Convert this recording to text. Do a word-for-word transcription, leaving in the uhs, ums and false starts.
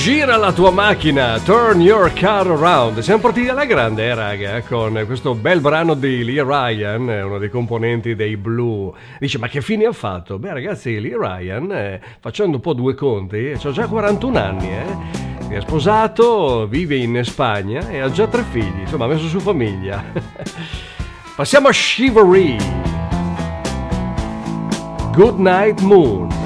Gira la tua macchina, turn your car around. Siamo partiti alla grande, eh, raga, con questo bel brano di Lee Ryan, uno dei componenti dei Blue. Dice, ma che fine ha fatto? Beh, ragazzi, Lee Ryan, eh, facendo un po' due conti, ha già quarantuno anni, eh. Si è sposato, vive in Spagna e ha già tre figli, insomma, ha messo su famiglia. Passiamo a Chivalry. Good Night Moon.